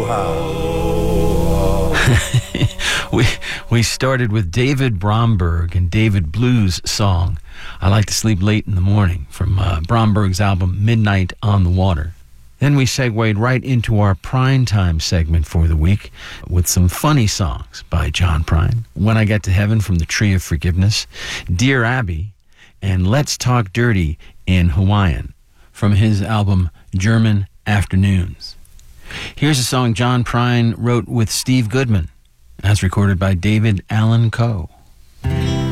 We started with David Bromberg and David Blue's song, I Like to Sleep Late in the Morning, from Bromberg's album Midnight on the Water. Then we segued right into our Prine Time segment for the week with some funny songs by John Prine. When I Get to Heaven from the Tree of Forgiveness, Dear Abby, and Let's Talk Dirty in Hawaiian from his album German Afternoons. Here's a song John Prine wrote with Steve Goodman, as recorded by David Allan Coe.